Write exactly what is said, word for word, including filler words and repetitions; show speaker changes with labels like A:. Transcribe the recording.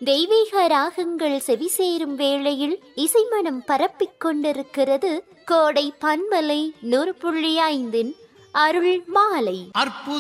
A: தெய்வீக ராகங்கள் செவிசேரும் வேளையில் இசைமனம் பரப்பிக் கொண்டிருக்கிறது கோடை பன்மலை நூறு புள்ளி ஐந்தின் அருள் மாலை.
B: அற்புத